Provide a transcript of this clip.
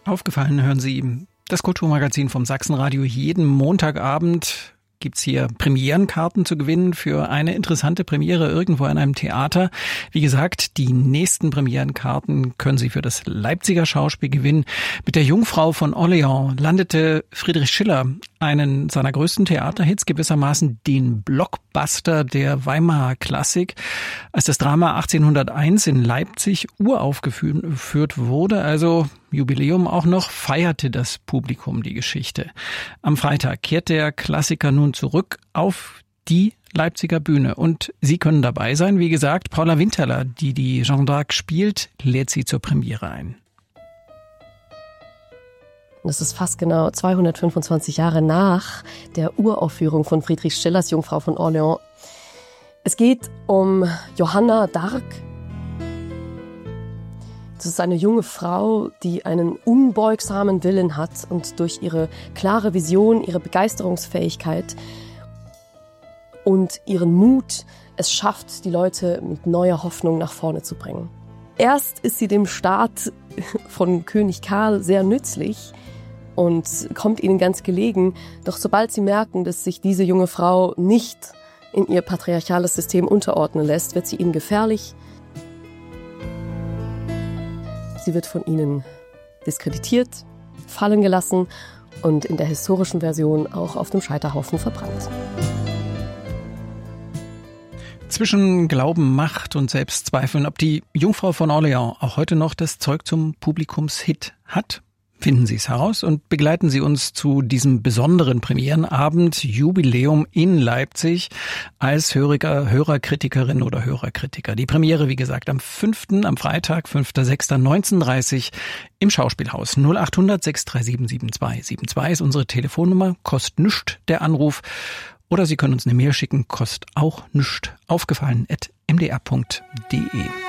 Aufgefallen hören Sie das Kulturmagazin vom Sachsenradio. Jeden Montagabend gibt's hier Premierenkarten zu gewinnen für eine interessante Premiere irgendwo an einem Theater. Wie gesagt, die nächsten Premierenkarten können Sie für das Leipziger Schauspiel gewinnen. Mit der Jungfrau von Orléans landete Friedrich Schiller einen seiner größten Theaterhits, gewissermaßen den Blockbuster der Weimarer Klassik. Als das Drama 1801 in Leipzig uraufgeführt wurde, also Jubiläum auch noch, feierte das Publikum die Geschichte. Am Freitag kehrt der Klassiker nun zurück auf die Leipziger Bühne und Sie können dabei sein. Wie gesagt, Paula Winterler, die Jeanne d'Arc spielt, lädt Sie zur Premiere ein. Das ist fast genau 225 Jahre nach der Uraufführung von Friedrich Schillers Jungfrau von Orléans. Es geht um Johanna d'Arc. Das ist eine junge Frau, die einen unbeugsamen Willen hat und durch ihre klare Vision, ihre Begeisterungsfähigkeit und ihren Mut es schafft, die Leute mit neuer Hoffnung nach vorne zu bringen. Erst ist sie dem Staat von König Karl sehr nützlich und kommt ihnen ganz gelegen. Doch sobald sie merken, dass sich diese junge Frau nicht in ihr patriarchales System unterordnen lässt, wird sie ihnen gefährlich. Sie wird von ihnen diskreditiert, fallen gelassen und in der historischen Version auch auf dem Scheiterhaufen verbrannt. Zwischen Glauben, Macht und Selbstzweifeln, ob die Jungfrau von Orléans auch heute noch das Zeug zum Publikumshit hat? Finden Sie es heraus und begleiten Sie uns zu diesem besonderen Premierenabend Jubiläum in Leipzig als Hörerkritikerin oder Hörerkritiker. Die Premiere, wie gesagt, am Freitag, 5.6.19:30 im Schauspielhaus. 0800 637 7272 ist unsere Telefonnummer, kostet nüscht der Anruf. Oder Sie können uns eine Mail schicken, kostet auch nüscht, aufgefallen@mdr.de.